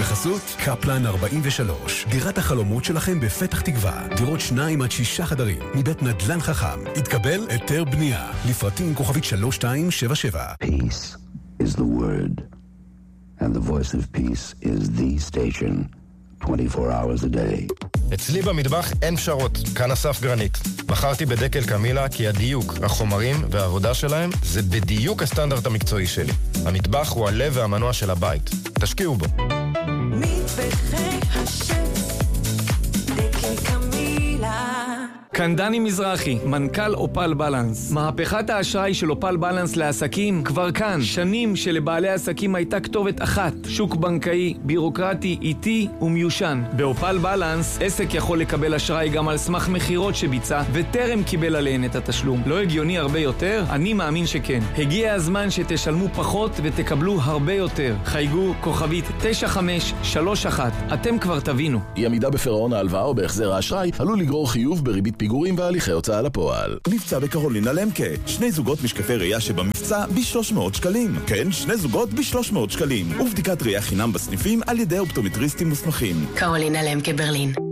בחסות קפלן 43, דירת החלומות שלכם בפתח תקווה. דירות 2 עד 6 חדרים, מבית נדל"ן חכם. התקבל היתר בנייה. לפרטים כוכבית 3277. Peace is the word, and the voice of peace is the station, 24 hours a day. אצלי במטבח אין פשרות, כאן אסף גרנית. בחרתי בדקל קמילה כי הדיוק, החומרים והעבודה שלהם זה בדיוק הסטנדרט המקצועי שלי. המטבח הוא הלב והמנוע של הבית. תשקיעו בו. מטבחי השף, דקל קמילה. כאן דני מזרחי, מנכ"ל אופל בלנס. מהפכת האשראי של אופל בלנס לעסקים כבר כאן. שנים שלבעלי עסקים הייתה כתובת אחת. שוק בנקאי, בירוקרטי, איטי ומיושן. באופל בלנס, עסק יכול לקבל אשראי גם על סמך מחירות שביצע וטרם קיבל עליהן את התשלום. לא הגיוני הרבה יותר? אני מאמין שכן. הגיע הזמן שתשלמו פחות ותקבלו הרבה יותר. חייגו כוכבית 9531. אתם כבר תבינו. אי עמידה בפירעון ההלוואה או בהחזר האשראי עלול לגרור חיוב בריבית פיגורים והליכי הוצאה לפועל. מבצע בקרולינה למקה. 2 זוגות משקפי ראייה שבמבצע ב-300 שקלים. כן, 2 זוגות ב-300 שקלים. ובדיקת ראייה חינם בסניפים על ידי אופטומטריסטים מוסמכים. קרולינה למקה ברלין.